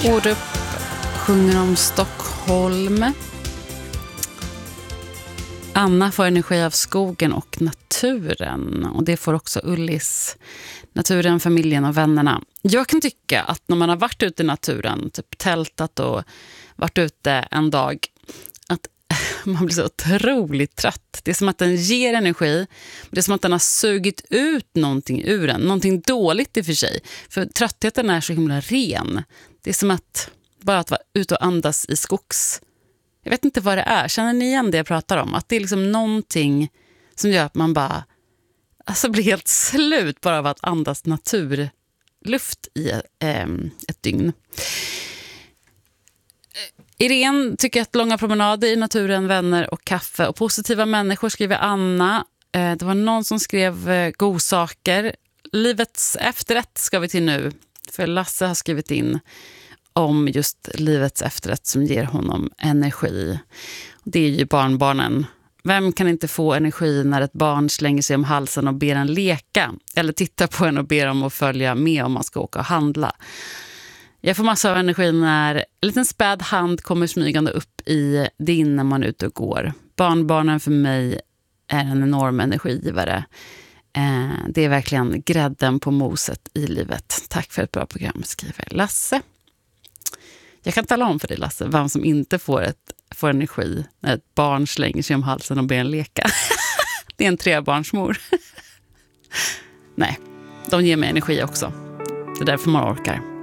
Orup sjunger om Stockholm. Anna får energi av skogen och naturen. Och det får också Ullis. Naturen, familjen och vännerna. Jag kan tycka att när man har varit ute i naturen, typ tältat och varit ute en dag, att man blir så otroligt trött. Det är som att den ger energi. Det är som att den har sugit ut någonting ur en. Någonting dåligt i och för sig. För tröttheten är så himla ren. Det är som att bara att vara ute och andas i skogs. Jag vet inte vad det är. Känner ni igen det jag pratar om? Att det är liksom någonting som gör att man bara blir helt slut bara av att andas naturluft i ett dygn. Irene tycker att långa promenader i naturen, vänner och kaffe och positiva människor, skriver Anna. Det var någon som skrev godsaker. Livets efterrätt ska vi till nu. För Lasse har skrivit in om just livets efterrätt som ger honom energi. Det är ju barnbarnen. Vem kan inte få energi när ett barn slänger sig om halsen och ber en leka? Eller tittar på en och ber om att följa med om man ska åka och handla. Jag får massa av energi när en liten späd hand kommer smygande upp i din när man är ute och går. Barnbarnen för mig är en enorm energigivare. Det är verkligen grädden på moset i livet. Tack för ett bra program, skriver Lasse. Jag kan tala om för dig, Lasse, vem som inte får energi när ett barn slänger sig om halsen och ber en leka. Det är en 3-barnsmor. Nej, de ger mig energi också. Det är därför man orkar.